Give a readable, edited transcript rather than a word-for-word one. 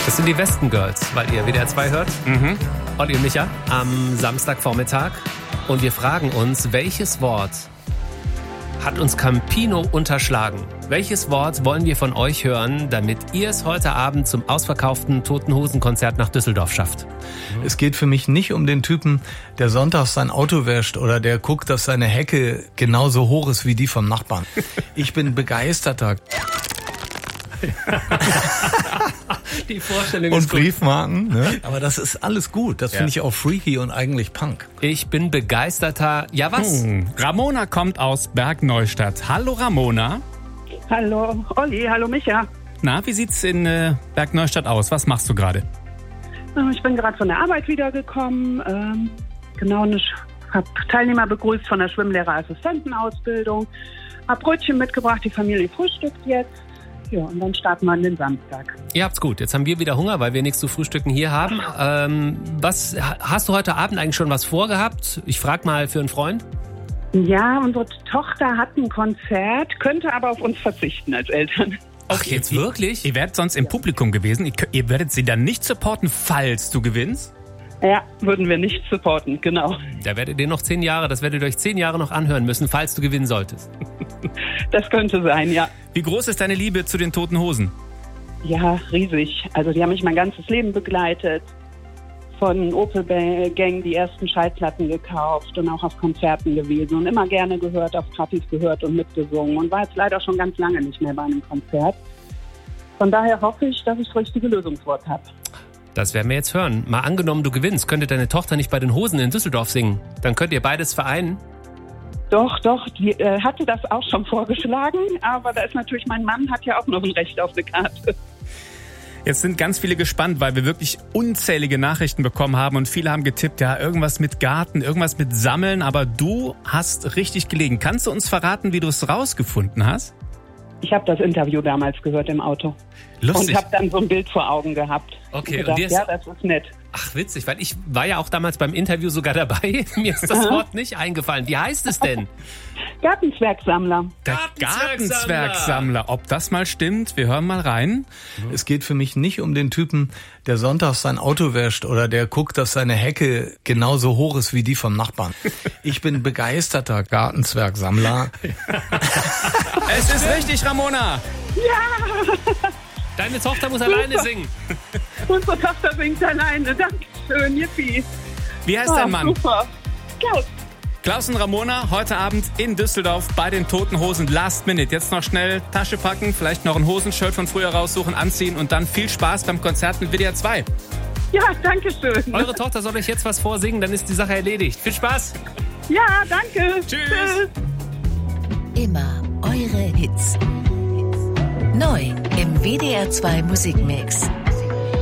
Das sind die Westen Girls, weil ihr WDR 2 hört. Olli und Micha am Samstagvormittag. Und wir fragen uns, welches Wort hat uns Campino unterschlagen? Welches Wort wollen wir von euch hören, damit ihr es heute Abend zum ausverkauften Toten Hosen Konzert nach Düsseldorf schafft? Es geht für mich nicht um den Typen, der sonntags sein Auto wäscht oder der guckt, dass seine Hecke genauso hoch ist wie die vom Nachbarn. Ich bin begeisterter. Die Vorstellung und ist gut. Briefmarken, ne? Aber das ist alles gut. Das finde ich auch freaky und eigentlich Punk. Ich bin begeisterter... Ja, was? Ramona kommt aus Bergneustadt. Hallo Ramona. Hallo Olli, hallo Micha. Na, wie sieht's in Bergneustadt aus? Was machst du gerade? Ich bin gerade von der Arbeit wiedergekommen. Habe Teilnehmer begrüßt von der Schwimmlehrerassistentenausbildung. Hab Brötchen mitgebracht, die Familie frühstückt jetzt. Ja, und dann starten wir an den Samstag. Ihr habt's gut. Jetzt haben wir wieder Hunger, weil wir nichts zu frühstücken hier haben. Was hast du heute Abend eigentlich schon was vorgehabt? Ich frage mal für einen Freund. Ja, unsere Tochter hat ein Konzert, könnte aber auf uns verzichten als Eltern. Ach, jetzt wirklich? Ihr werdet sonst im Publikum gewesen. Ihr werdet sie dann nicht supporten, falls du gewinnst? Ja, würden wir nicht supporten, genau. Da werdet ihr noch 10 Jahre, das werdet ihr euch 10 Jahre noch anhören müssen, falls du gewinnen solltest. Das könnte sein, ja. Wie groß ist deine Liebe zu den Toten Hosen? Ja, riesig. Also die haben mich mein ganzes Leben begleitet. Von Opel Gang die ersten Schallplatten gekauft und auch auf Konzerten gewesen und immer gerne gehört, auf Partys gehört und mitgesungen und war jetzt leider schon ganz lange nicht mehr bei einem Konzert. Von daher hoffe ich, dass ich das richtige Lösungswort habe. Das werden wir jetzt hören. Mal angenommen, du gewinnst, könnte deine Tochter nicht bei den Hosen in Düsseldorf singen. Dann könnt ihr beides vereinen. Doch, die hatte das auch schon vorgeschlagen, aber da ist natürlich, mein Mann hat ja auch noch ein Recht auf eine Karte. Jetzt sind ganz viele gespannt, weil wir wirklich unzählige Nachrichten bekommen haben und viele haben getippt, ja, irgendwas mit Garten, irgendwas mit Sammeln, aber du hast richtig gelegen. Kannst du uns verraten, wie du es rausgefunden hast? Ich habe das Interview damals gehört im Auto. Lustig. Und habe dann so ein Bild vor Augen gehabt. Okay, und gedacht, und ja, das ist nett. Ach, witzig, weil ich war ja auch damals beim Interview sogar dabei. Mir ist das Wort nicht eingefallen. Wie heißt es denn? Gartenzwergsammler. Der Gartenzwergsammler. Ob das mal stimmt, wir hören mal rein. Es geht für mich nicht um den Typen, der sonntags sein Auto wäscht oder der guckt, dass seine Hecke genauso hoch ist wie die vom Nachbarn. Ich bin begeisterter Gartenzwergsammler. Es ist richtig, Ramona. Ja! Deine Tochter muss alleine singen. Unsere Tochter singt alleine. Dankeschön, yippie. Wie heißt dein Mann? Super. Klaus. Klaus und Ramona, heute Abend in Düsseldorf bei den Toten Hosen. Last Minute. Jetzt noch schnell Tasche packen, vielleicht noch ein Hosenshirt von früher raussuchen, anziehen und dann viel Spaß beim Konzert mit WDR 2. Ja, danke schön. Eure Tochter soll euch jetzt was vorsingen, dann ist die Sache erledigt. Viel Spaß. Ja, danke. Tschüss. Immer eure Hits. Neu im WDR 2 Musikmix.